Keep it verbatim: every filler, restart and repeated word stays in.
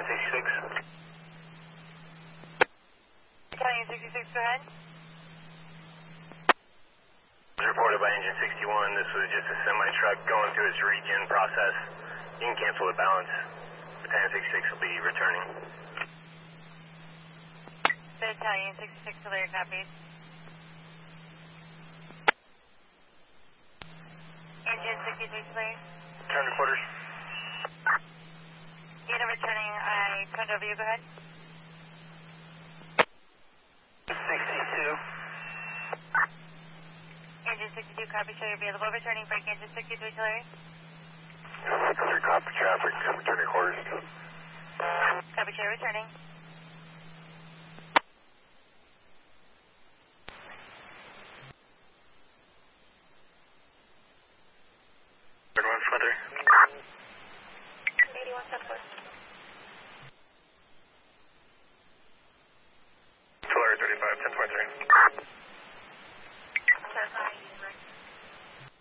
sixty-six. Battalion sixty-six, go ahead. Reported by engine sixty-one, this was just a semi-truck going through its regen process. You can cancel the balance. Battalion sixty-six will be returning. Battalion sixty-six, clear, copies. Engine sixty-six, clear. Turn to quarters. Unit returning, I turned over you, go ahead. sixty-two. Engine sixty-two, copy, show you're available. Returning break, engine sixty-three, clear. sixty-three, copy traffic, returning quarters. Copy, show returning. Third one, further. eighty-one, Southwest. Solar thirty-five, ten twenty-three.